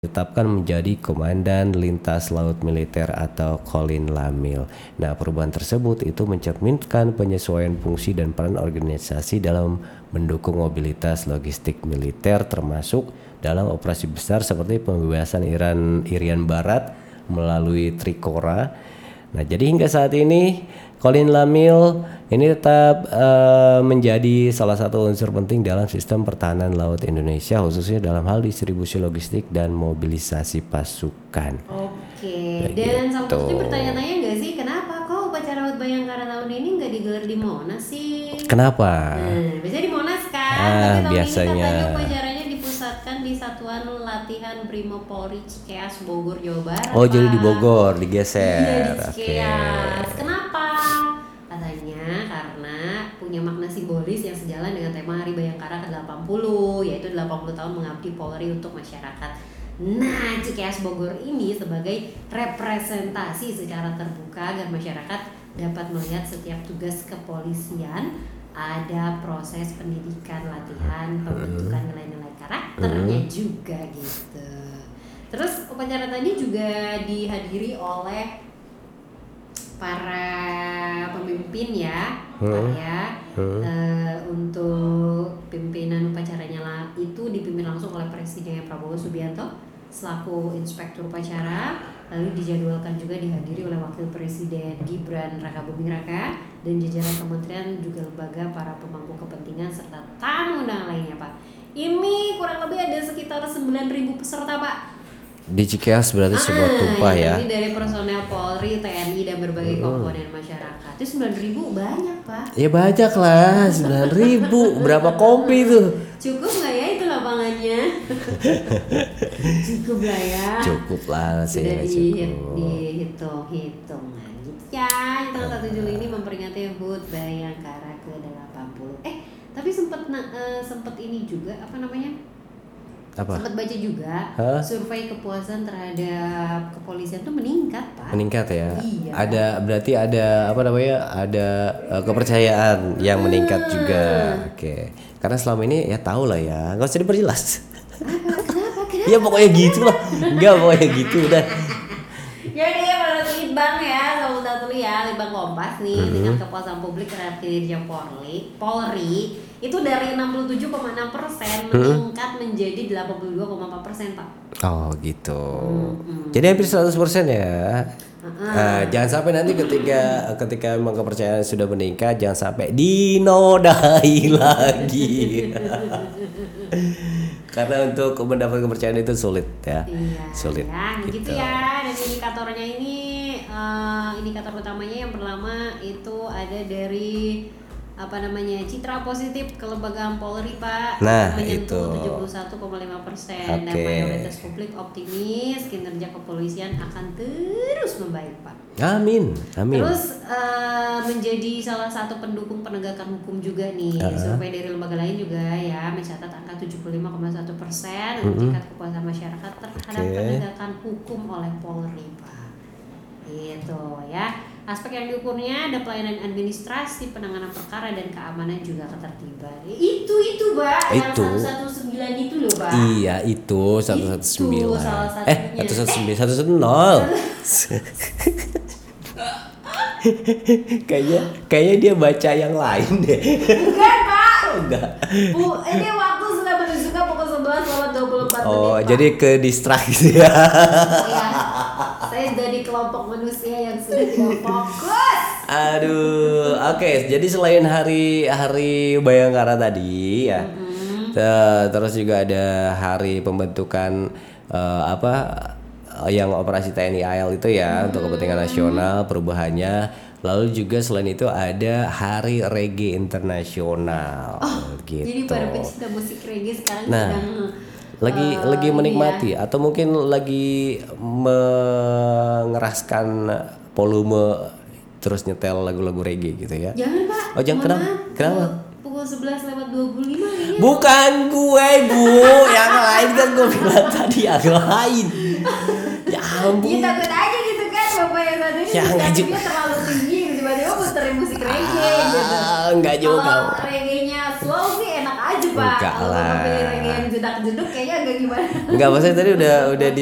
ditetapkan menjadi Komandan Lintas Laut Militer atau Colin Lamil. Nah, perubahan tersebut itu mencerminkan penyesuaian fungsi dan peran organisasi dalam mendukung mobilitas logistik militer, termasuk dalam operasi besar seperti pembebasan Irian Barat melalui Trikora. Nah, jadi hingga saat ini Colin Lamil ini tetap menjadi salah satu unsur penting dalam sistem pertahanan laut Indonesia, khususnya dalam hal distribusi logistik dan mobilisasi pasukan. Oke, dan Samsudin bertanya-tanya nggak sih kenapa kok upacara HUT Bayangkara tahun ini nggak digelar di Monas sih? Kenapa? Biasanya di Monas kan, tapi tahun biasanya. ini katanya upacaranya dipusatkan di Satuan Latihan Brimob Polri Cikeas, Bogor, Jawa Barat. Oh, jadi di Bogor Iya, digeser. di Cikeas. Kenapa? Katanya karena punya makna simbolis yang sejalan dengan tema Hari Bayangkara ke-80, yaitu 80 tahun mengabdi Polri untuk masyarakat. Nah, Cikeas Bogor ini sebagai representasi secara terbuka agar masyarakat dapat melihat setiap tugas kepolisian, ada proses pendidikan, latihan, pembentukan nilai-nilai karakternya juga gitu. Terus upacara tadi juga dihadiri oleh para pemimpin ya, untuk pimpinan upacaranya lah itu dipimpin langsung oleh Presiden Prabowo Subianto selaku inspektur upacara, lalu dijadwalkan juga dihadiri oleh Wakil Presiden Gibran Rakabuming Raka dan jajaran kementerian juga lembaga, para pemangku kepentingan serta tamu undangan lainnya, Pak. Ini kurang lebih ada sekitar 9.000 peserta, Pak. Di Cikeas berarti sebuah tumpah ya. Ini dari personel Polri, TNI dan berbagai komponen masyarakat. Itu 9.000 banyak, Pak. Ya banyak lah, 9.000. Berapa kompi tuh? Cukup nggak ya itu lapangannya? Cukup lah ya. Cukup lah, saya cukup. Dihitung-hitung gitu ya. Tanggal 1 Juli ini memperingati HUT Bayangkara ke-80. Tapi sempat ini juga apa namanya? Sempat baca juga survei kepuasan terhadap kepolisian tuh meningkat, Pak. Meningkat ya. Iya. Berarti ada apa namanya? Ada kepercayaan yang meningkat juga. Oke. Karena selama ini ya tahu lah ya, nggak usah diperjelas. Kenapa? Ya pokoknya gitu lah. Enggak, pokoknya gitu udah. Jadi menurut Litbang ya, salah satu ya, Litbang Kompas nih, tingkat kepuasan publik terhadap kinerja Polri itu dari 67,6% meningkat menjadi 82,4%, Pak. Oh gitu. Jadi hampir 100% ya. Jangan sampai nanti ketika memang kepercayaan sudah meningkat, jangan sampai dinodai lagi. Karena untuk mendapat kepercayaan itu sulit ya. Iya, sulit. Ya, gitu ya. Dan indikatornya ini, indikator utamanya yang pertama itu ada dari citra positif kelembagaan Polri, Pak. Nah, menyentuh itu 71,5%. Dan mayoritas publik optimis kinerja kepolisian akan terus membaik, Pak. Amin. Terus menjadi salah satu pendukung penegakan hukum juga nih. Survei dari lembaga lain juga ya mencatat angka 75,1% untuk tingkat kepuasan masyarakat terhadap penegakan hukum oleh Polri, Pak. Gitu ya. Aspek yang diukurnya ada pelayanan administrasi, penanganan perkara dan keamanan juga ketertiban. Itu Pak. Itu. Yang 119 itu loh, Pak. Iya, itu 119. Itu salah satunya. 110. Kayaknya dia baca yang lain deh. Bukan, Pak. Enggak. Ini waktu sudah menunjukkan pukul 11 lewat 24 menit. Oh, Pak. jadi ke distraksi ya. Ya, saya dari kelompok manusia yang sudah tidak fokus. Aduh, oke. Jadi selain hari Bayangkara tadi ya, terus juga ada hari pembentukan yang operasi TNI AL itu ya untuk kepentingan nasional perubahannya. Lalu juga selain itu ada Hari Reggae Internasional. Gitu. Jadi para pecinta musik reggae sekarang sedang lagi menikmati atau mungkin lagi mengeraskan volume terus nyetel lagu-lagu reggae gitu ya. Jangan, Pak. Oh, jangan. Kenapa? Pukul 11 lewat 25 ini. Bukan gue, Bu. Yang lain kan gue bilang tadi yang lain. Ya ampun. Dia takut aja gitu kan, Bapak yang satu ini dia terlalu tinggi, tiba-tiba muterin musik reggae gitu. Enggak juga. Kalau reggae-nya slow sih enak aja Pak. Enggak Kalau lah. Bapak pilih reggae yang jedak-jeduk kayaknya agak gimana. Enggak, maksudnya tadi udah